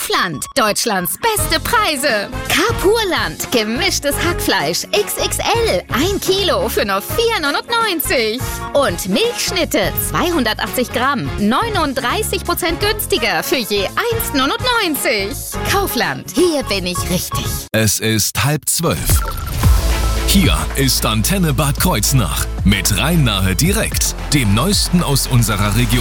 Kaufland. Deutschlands beste Preise. Carpurland. Gemischtes Hackfleisch. XXL. 1 Kilo für nur 4,99 €. Und Milchschnitte. 280 Gramm. 39% günstiger für je 1,99 €. Kaufland. Hier bin ich richtig. Es ist 11:30. Hier ist Antenne Bad Kreuznach mit Rhein-Nahe direkt, dem Neuesten aus unserer Region.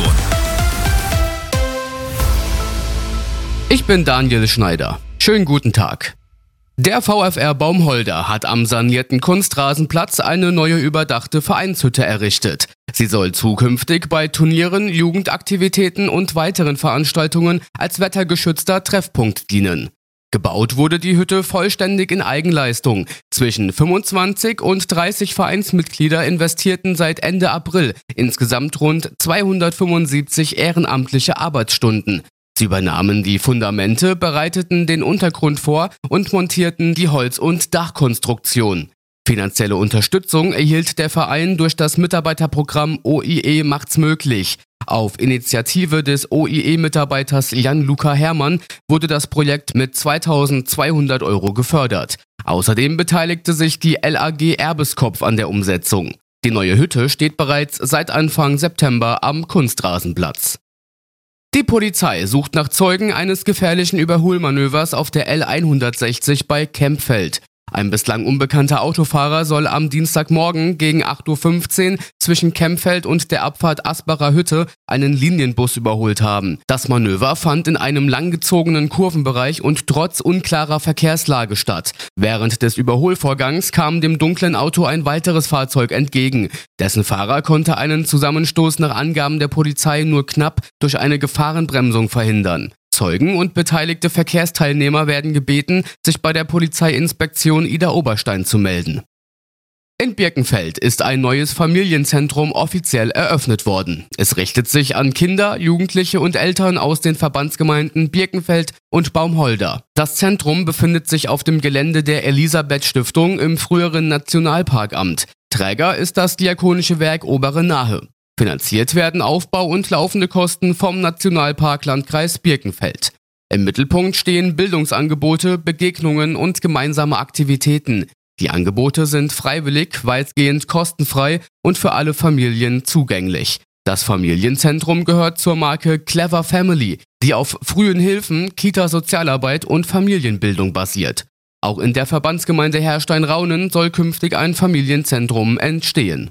Ich bin Daniel Schneider. Schönen guten Tag. Der VfR Baumholder hat am sanierten Kunstrasenplatz eine neue überdachte Vereinshütte errichtet. Sie soll zukünftig bei Turnieren, Jugendaktivitäten und weiteren Veranstaltungen als wettergeschützter Treffpunkt dienen. Gebaut wurde die Hütte vollständig in Eigenleistung. Zwischen 25 und 30 Vereinsmitglieder investierten seit Ende April insgesamt rund 275 ehrenamtliche Arbeitsstunden. Sie übernahmen die Fundamente, bereiteten den Untergrund vor und montierten die Holz- und Dachkonstruktion. Finanzielle Unterstützung erhielt der Verein durch das Mitarbeiterprogramm OIE macht's möglich. Auf Initiative des OIE-Mitarbeiters Jan-Luca Herrmann wurde das Projekt mit 2.200 € gefördert. Außerdem beteiligte sich die LAG Erbeskopf an der Umsetzung. Die neue Hütte steht bereits seit Anfang September am Kunstrasenplatz. Die Polizei sucht nach Zeugen eines gefährlichen Überholmanövers auf der L160 bei Kempfeld. Ein bislang unbekannter Autofahrer soll am Dienstagmorgen gegen 8:15 Uhr zwischen Kempfeld und der Abfahrt Asbacher Hütte einen Linienbus überholt haben. Das Manöver fand in einem langgezogenen Kurvenbereich und trotz unklarer Verkehrslage statt. Während des Überholvorgangs kam dem dunklen Auto ein weiteres Fahrzeug entgegen. Dessen Fahrer konnte einen Zusammenstoß nach Angaben der Polizei nur knapp durch eine Gefahrenbremsung verhindern. Zeugen und beteiligte Verkehrsteilnehmer werden gebeten, sich bei der Polizeiinspektion Idar-Oberstein zu melden. In Birkenfeld ist ein neues Familienzentrum offiziell eröffnet worden. Es richtet sich an Kinder, Jugendliche und Eltern aus den Verbandsgemeinden Birkenfeld und Baumholder. Das Zentrum befindet sich auf dem Gelände der Elisabeth-Stiftung im früheren Nationalparkamt. Träger ist das Diakonische Werk Obere Nahe. Finanziert werden Aufbau und laufende Kosten vom Nationalpark-Landkreis Birkenfeld. Im Mittelpunkt stehen Bildungsangebote, Begegnungen und gemeinsame Aktivitäten. Die Angebote sind freiwillig, weitgehend kostenfrei und für alle Familien zugänglich. Das Familienzentrum gehört zur Marke Clever Family, die auf frühen Hilfen, Kita-Sozialarbeit und Familienbildung basiert. Auch in der Verbandsgemeinde Herrstein-Raunen soll künftig ein Familienzentrum entstehen.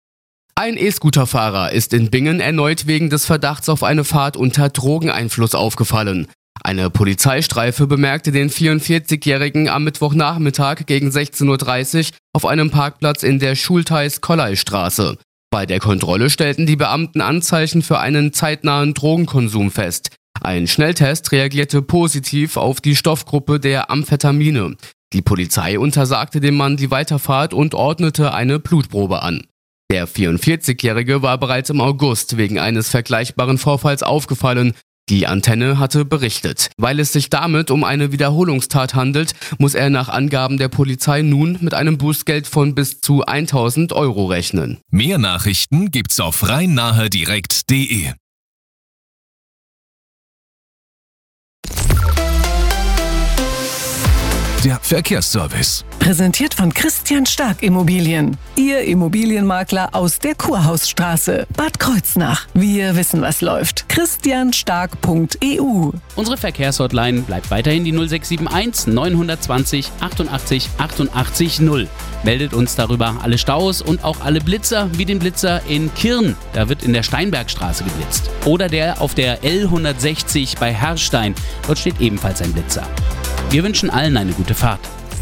Ein E-Scooter-Fahrer ist in Bingen erneut wegen des Verdachts auf eine Fahrt unter Drogeneinfluss aufgefallen. Eine Polizeistreife bemerkte den 44-Jährigen am Mittwochnachmittag gegen 16:30 Uhr auf einem Parkplatz in der Schultheiß-Kolley-Straße. Bei der Kontrolle stellten die Beamten Anzeichen für einen zeitnahen Drogenkonsum fest. Ein Schnelltest reagierte positiv auf die Stoffgruppe der Amphetamine. Die Polizei untersagte dem Mann die Weiterfahrt und ordnete eine Blutprobe an. Der 44-Jährige war bereits im August wegen eines vergleichbaren Vorfalls aufgefallen. Die Antenne hatte berichtet. Weil es sich damit um eine Wiederholungstat handelt, muss er nach Angaben der Polizei nun mit einem Bußgeld von bis zu 1.000 € rechnen. Mehr Nachrichten gibt's auf rhein-nahe-direkt.de. Der Verkehrsservice. Präsentiert von Christian Stark Immobilien. Ihr Immobilienmakler aus der Kurhausstraße, Bad Kreuznach. Wir wissen, was läuft. christianstark.eu. Unsere Verkehrshotline bleibt weiterhin die 0671 920 88 88 0. Meldet uns darüber alle Staus und auch alle Blitzer, wie den Blitzer in Kirn. Da wird in der Steinbergstraße geblitzt. Oder der auf der L160 bei Herrstein. Dort steht ebenfalls ein Blitzer. Wir wünschen allen eine gute Fahrt.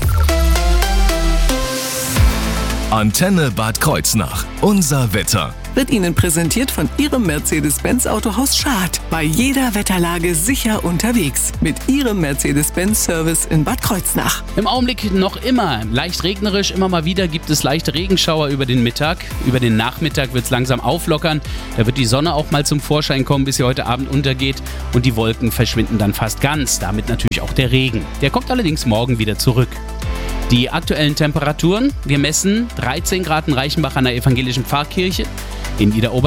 Antenne Bad Kreuznach. Unser Wetter. Wird Ihnen präsentiert von Ihrem Mercedes-Benz Autohaus Schad. Bei jeder Wetterlage sicher unterwegs. Mit Ihrem Mercedes-Benz-Service in Bad Kreuznach. Im Augenblick noch immer leicht regnerisch. Immer mal wieder gibt es leichte Regenschauer über den Mittag. Über den Nachmittag wird es langsam auflockern. Da wird die Sonne auch mal zum Vorschein kommen, bis sie heute Abend untergeht. Und die Wolken verschwinden dann fast ganz. Damit natürlich auch der Regen. Der kommt allerdings morgen wieder zurück. Die aktuellen Temperaturen, wir messen 13 Grad in Reichenbach an der evangelischen Pfarrkirche, in Idar-Oberstein